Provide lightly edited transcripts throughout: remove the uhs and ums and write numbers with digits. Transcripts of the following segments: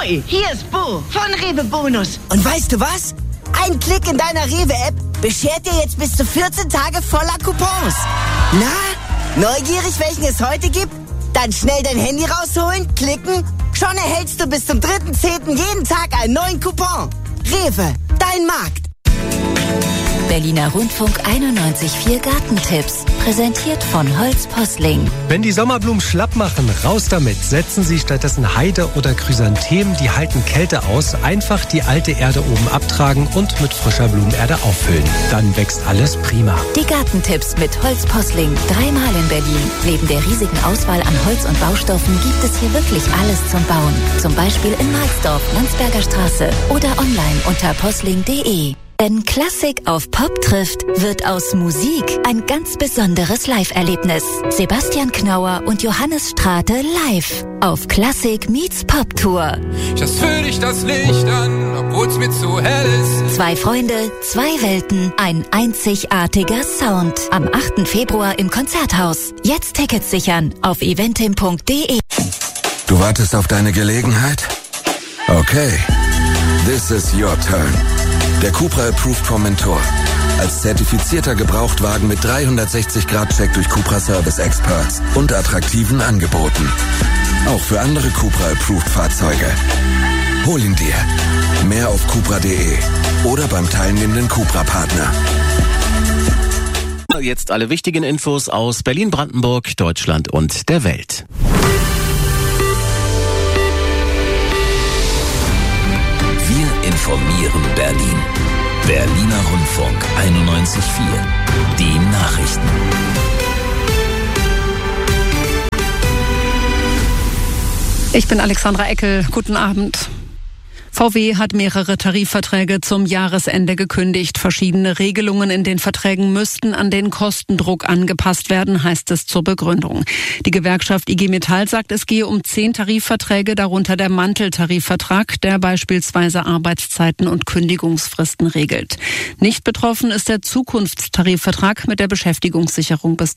Ahoi, hier ist Bo von Rewe Bonus. Und weißt du was? Ein Klick in deiner Rewe-App beschert dir jetzt bis zu 14 Tage voller Coupons. Na, neugierig, welchen es heute gibt? Dann schnell dein Handy rausholen, klicken. Schon erhältst du bis zum 3.10. jeden Tag einen neuen Coupon. Rewe, dein Markt. Berliner Rundfunk 91.4 Gartentipps. Präsentiert von Holz Posling. Wenn die Sommerblumen schlapp machen, raus damit. Setzen Sie stattdessen Heide oder Chrysanthemen, die halten Kälte aus. Einfach die alte Erde oben abtragen und mit frischer Blumenerde auffüllen. Dann wächst alles prima. Die Gartentipps mit Holz Posling. 3-mal in Berlin. Neben der riesigen Auswahl an Holz und Baustoffen gibt es hier wirklich alles zum Bauen. Zum Beispiel in Marsdorf, Landsberger Straße oder online unter posling.de. Wenn Klassik auf Pop trifft, wird aus Musik ein ganz besonderes Live-Erlebnis. Sebastian Knauer und Johannes Strate live auf Klassik meets Pop Tour. Just für dich das Licht an, obwohl's mir zu hell ist. 2 Freunde, 2 Welten, ein einzigartiger Sound. Am 8. Februar im Konzerthaus. Jetzt Tickets sichern auf eventim.de. Du wartest auf deine Gelegenheit? Okay. This is your turn. Der Cupra Approved vom Mentor. Als zertifizierter Gebrauchtwagen mit 360-Grad-Check durch Cupra Service Experts und attraktiven Angeboten. Auch für andere Cupra Approved Fahrzeuge. Hol ihn dir. Mehr auf cupra.de oder beim teilnehmenden Cupra-Partner. Jetzt alle wichtigen Infos aus Berlin, Brandenburg, Deutschland und der Welt. Wir informieren Berlin. Berliner Rundfunk 91.4. Die Nachrichten. Ich bin Alexandra Eckel. Guten Abend. VW hat mehrere Tarifverträge zum Jahresende gekündigt. Verschiedene Regelungen in den Verträgen müssten an den Kostendruck angepasst werden, heißt es zur Begründung. Die Gewerkschaft IG Metall sagt, es gehe um 10 Tarifverträge, darunter der Manteltarifvertrag, der beispielsweise Arbeitszeiten und Kündigungsfristen regelt. Nicht betroffen ist der Zukunftstarifvertrag mit der Beschäftigungssicherung bis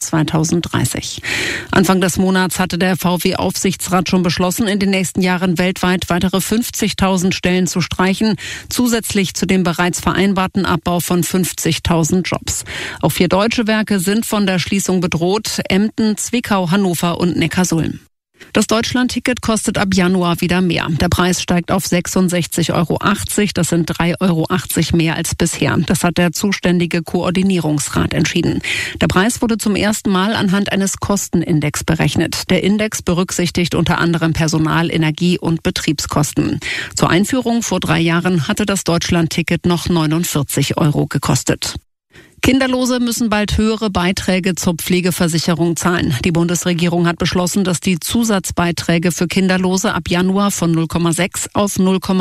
2030. Anfang des Monats hatte der VW-Aufsichtsrat schon beschlossen, in den nächsten Jahren weltweit weitere 50.000 Stellen zu streichen, zusätzlich zu dem bereits vereinbarten Abbau von 50.000 Jobs. Auch 4 deutsche Werke sind von der Schließung bedroht: Emden, Zwickau, Hannover und Neckarsulm. Das Deutschland-Ticket kostet ab Januar wieder mehr. Der Preis steigt auf 66,80 €. Das sind 3,80 € mehr als bisher. Das hat der zuständige Koordinierungsrat entschieden. Der Preis wurde zum ersten Mal anhand eines Kostenindex berechnet. Der Index berücksichtigt unter anderem Personal-, Energie- und Betriebskosten. Zur Einführung vor 3 Jahren hatte das Deutschland-Ticket noch 49 € gekostet. Kinderlose müssen bald höhere Beiträge zur Pflegeversicherung zahlen. Die Bundesregierung hat beschlossen, dass die Zusatzbeiträge für Kinderlose ab Januar von 0,6 auf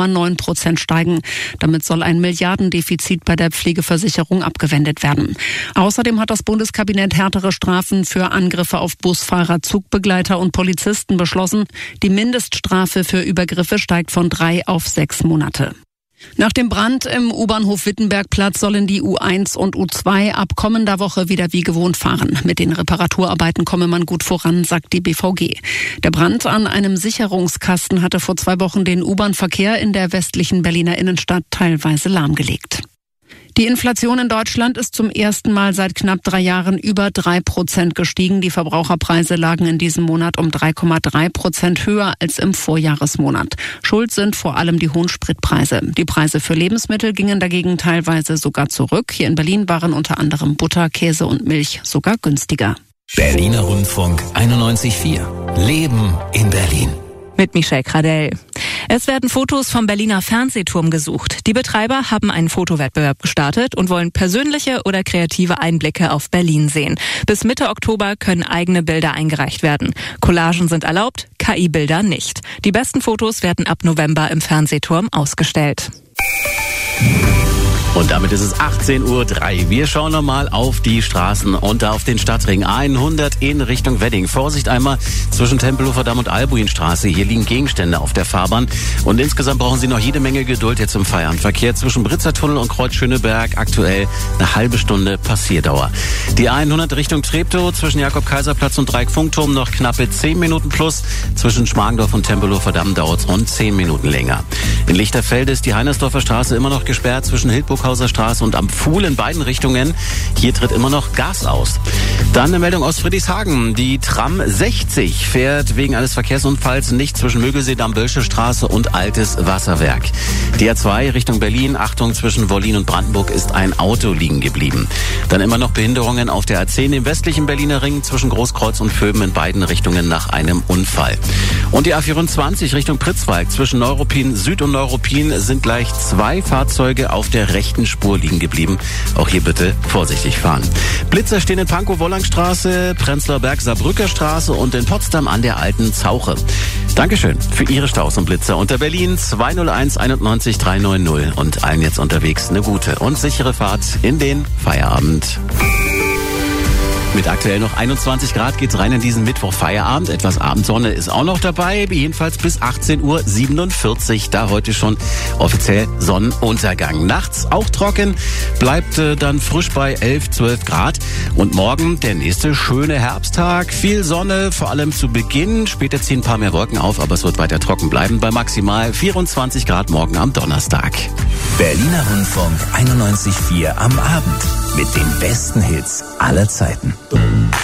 0,9% steigen. Damit soll ein Milliardendefizit bei der Pflegeversicherung abgewendet werden. Außerdem hat das Bundeskabinett härtere Strafen für Angriffe auf Busfahrer, Zugbegleiter und Polizisten beschlossen. Die Mindeststrafe für Übergriffe steigt von 3 auf 6 Monate. Nach dem Brand im U-Bahnhof Wittenbergplatz sollen die U1 und U2 ab kommender Woche wieder wie gewohnt fahren. Mit den Reparaturarbeiten komme man gut voran, sagt die BVG. Der Brand an einem Sicherungskasten hatte vor 2 Wochen den U-Bahn-Verkehr in der westlichen Berliner Innenstadt teilweise lahmgelegt. Die Inflation in Deutschland ist zum ersten Mal seit knapp 3 Jahren über 3% gestiegen. Die Verbraucherpreise lagen in diesem Monat um 3,3% höher als im Vorjahresmonat. Schuld sind vor allem die hohen Spritpreise. Die Preise für Lebensmittel gingen dagegen teilweise sogar zurück. Hier in Berlin waren unter anderem Butter, Käse und Milch sogar günstiger. Berliner Rundfunk 91.4. Leben in Berlin. Mit Michelle Kradell. Es werden Fotos vom Berliner Fernsehturm gesucht. Die Betreiber haben einen Fotowettbewerb gestartet und wollen persönliche oder kreative Einblicke auf Berlin sehen. Bis Mitte Oktober können eigene Bilder eingereicht werden. Collagen sind erlaubt, KI-Bilder nicht. Die besten Fotos werden ab November im Fernsehturm ausgestellt. Und damit ist es 18:03 Uhr. Wir schauen nochmal auf die Straßen und auf den Stadtring 100 in Richtung Wedding. Vorsicht einmal zwischen Tempelhofer Damm und Albuinstraße. Hier liegen Gegenstände auf der Fahrbahn. Und insgesamt brauchen Sie noch jede Menge Geduld jetzt im Feierabendverkehr. Zwischen Britzertunnel und Kreuz Schöneberg aktuell eine halbe Stunde Passierdauer. Die 100 Richtung Treptow zwischen Jakob-Kaiser-Platz und Dreieck-Funkturm noch knappe 10 Minuten plus. Zwischen Schmargendorf und Tempelhofer Damm dauert es rund 10 Minuten länger. In Lichterfelde ist die Heinersdorfer Straße immer noch gesperrt zwischen Hildburghauser Straße und Am Pfuhl in beiden Richtungen. Hier tritt immer noch Gas aus. Dann eine Meldung aus Friedrichshagen. Die Tram 60 fährt wegen eines Verkehrsunfalls nicht zwischen Mögelsee-Damm, Bölsche Straße und Altes Wasserwerk. Die A2 Richtung Berlin, Achtung, zwischen Wollin und Brandenburg ist ein Auto liegen geblieben. Dann immer noch Behinderungen auf der A10 im westlichen Berliner Ring zwischen Großkreuz und Vöben in beiden Richtungen nach einem Unfall. Und die A24 Richtung Pritzwalk zwischen Neuruppin Süd und Neuruppin sind gleich 2 Fahrzeuge auf der rechten Spur liegen geblieben. Auch hier bitte vorsichtig fahren. Blitzer stehen in Pankow-Wollangstraße, Prenzlauer Berg, Saarbrücker Straße und in Potsdam an der Alten Zauche. Dankeschön für Ihre Staus und Blitzer unter Berlin 201 91 390 und allen jetzt unterwegs eine gute und sichere Fahrt in den Feierabend. Mit aktuell noch 21 Grad geht's rein in diesen Mittwoch Feierabend. Etwas Abendsonne ist auch noch dabei, jedenfalls bis 18:47 Uhr. Da heute schon offiziell Sonnenuntergang. Nachts auch trocken, bleibt dann frisch bei 11, 12 Grad. Und morgen der nächste schöne Herbsttag. Viel Sonne, vor allem zu Beginn. Später ziehen ein paar mehr Wolken auf, aber es wird weiter trocken bleiben bei maximal 24 Grad morgen am Donnerstag. Berliner Rundfunk 91,4 am Abend mit den besten Hits aller Zeiten.